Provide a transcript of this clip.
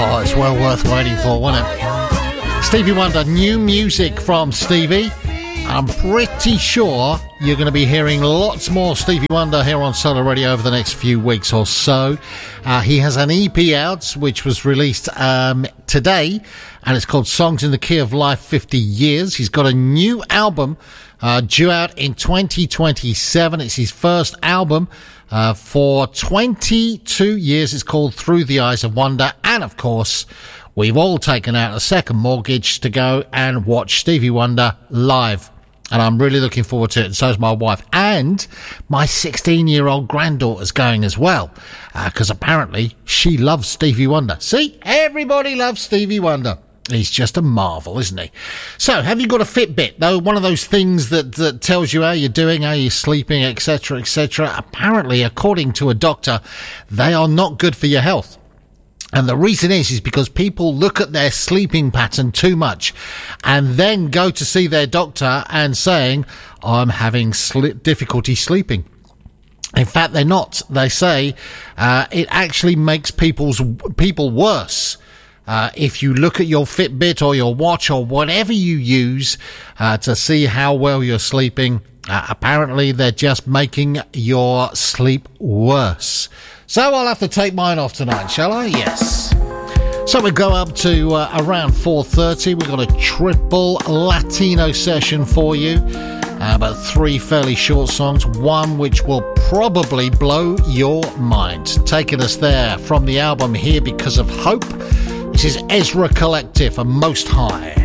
Oh, it's well worth waiting for, wasn't it? Stevie Wonder, new music from Stevie. I'm pretty sure you're going to be hearing lots more Stevie Wonder here on Solar Radio over the next few weeks or so. He has an EP out, which was released today, and it's called Songs in the Key of Life 50 Years. He's got a new album due out in 2027. It's his first album for 22 years. It's called Through the Eyes of Wonder. And, of course, we've all taken out a second mortgage to go and watch Stevie Wonder live. And I'm really looking forward to it, and so's my wife. And my 16-year-old granddaughter's going as well, because apparently she loves Stevie Wonder. See, everybody loves Stevie Wonder. He's just a marvel, isn't he? So, have you got a Fitbit, though? One of those things that tells you how you're doing, how you're sleeping, etc., etc. Apparently, according to a doctor, they are not good for your health. And the reason is because people look at their sleeping pattern too much and then go to see their doctor and saying, I'm having difficulty sleeping. In fact, they're not. They say it actually makes people worse. If you look at your Fitbit or your watch or whatever you use to see how well you're sleeping, apparently they're just making your sleep worse. So I'll have to take mine off tonight, shall I? Yes. So we go up to around 4:30. We've got a triple Latino session for you. But 3 fairly short songs. One which will probably blow your mind. Taking us there from the album Here Because of Hope. This is Ezra Collective and Most High.